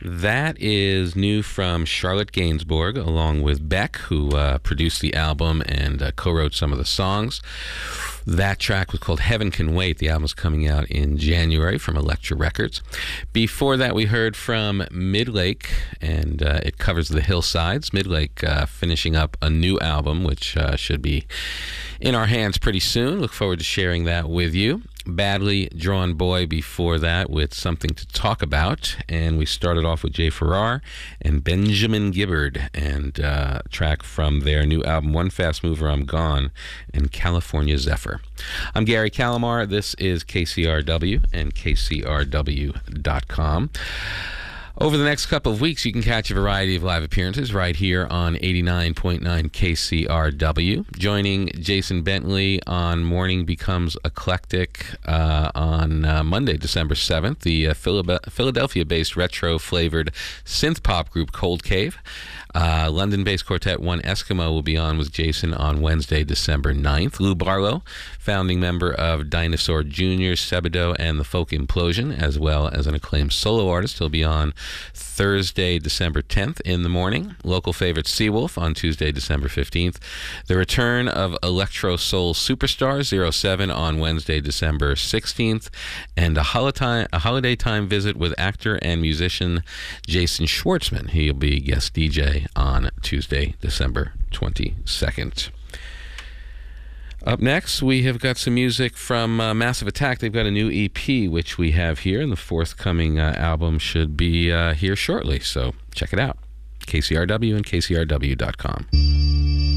That is new from Charlotte Gainsbourg, along with Beck, who produced the album and co-wrote some of the songs. That track was called Heaven Can Wait. The album's coming out in January from Elektra Records. Before that, we heard from Midlake, and it covers the hillsides. Midlake finishing up a new album, which should be in our hands pretty soon. Look forward to sharing that with you. Badly Drawn Boy before that with Something to Talk About. And we started off with Jay Farrar and Benjamin Gibbard, and a track from their new album, One Fast Mover, I'm Gone, and California Zephyr. I'm Gary Calamar. This is KCRW and KCRW.com. Over the next couple of weeks, you can catch a variety of live appearances right here on 89.9 KCRW. Joining Jason Bentley on Morning Becomes Eclectic on Monday, December 7th, the Philadelphia-based retro-flavored synth-pop group Cold Cave. London-based quartet One Eskimo will be on with Jason on Wednesday, December 9th. Lou Barlow, founding member of Dinosaur Jr., Sebadoh, and the Folk Implosion, as well as an acclaimed solo artist. He'll be on Thursday, December 10th in the morning. Local favorite Seawolf on Tuesday, December 15th. The return of Electro Soul Superstar 07 on Wednesday, December 16th. And a holiday time visit with actor and musician Jason Schwartzman. He'll be guest DJ on Tuesday, December 22nd. Up next, we have got some music from Massive Attack. They've got a new EP, which we have here, and the forthcoming album should be here shortly. So check it out. KCRW and KCRW.com.